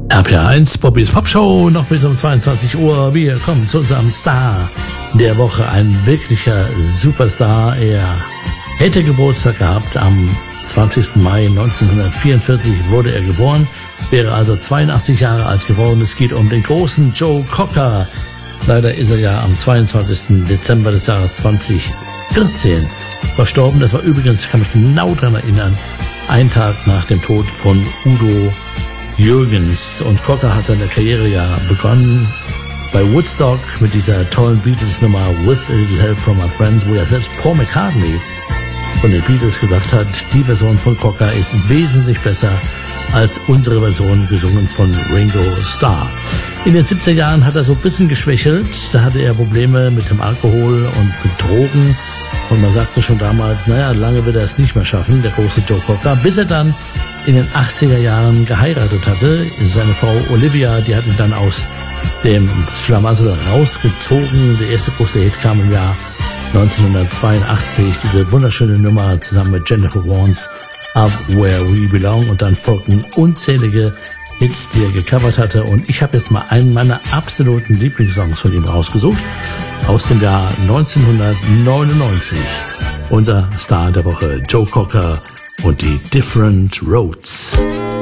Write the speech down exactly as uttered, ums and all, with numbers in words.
R P R eins, Bobbys Popshow, noch bis um zweiundzwanzig Uhr. Wir kommen zu unserem Star der Woche, ein wirklicher Superstar. Er hätte Geburtstag gehabt, am zwanzigsten Mai neunzehnhundertvierundvierzig wurde er geboren, wäre also zweiundachtzig Jahre alt geworden. Es geht um den großen Joe Cocker. Leider ist er ja am zweiundzwanzigsten Dezember des Jahres zweitausendvierzehn verstorben. Das war übrigens, ich kann mich genau daran erinnern, ein Tag nach dem Tod von Udo Jürgens. Und Cocker hat seine Karriere ja begonnen bei Woodstock mit dieser tollen Beatles-Nummer With a Little Help from My Friends, wo ja selbst Paul McCartney von den Beatles gesagt hat, die Version von Cocker ist wesentlich besser als unsere Version, gesungen von Ringo Starr. In den siebziger Jahren hat er so ein bisschen geschwächelt. Da hatte er Probleme mit dem Alkohol und mit Drogen. Und man sagte schon damals, naja, lange wird er es nicht mehr schaffen, der große Joe Cocker, bis er dann in den achtziger Jahren geheiratet hatte. Seine Frau Olivia, die hat ihn dann aus dem Schlamassel rausgezogen. Der erste große Hit kam im Jahr neunzehnhundertzweiundachtzig, diese wunderschöne Nummer zusammen mit Jennifer Warnes, Up Where We Belong. Und dann folgten unzählige Hits, die er gecovert hatte. Und ich habe jetzt mal einen meiner absoluten Lieblingssongs von ihm rausgesucht, aus dem Jahr neunzehnhundertneunundneunzig. Unser Star der Woche, Joe Cocker und die Different Roads.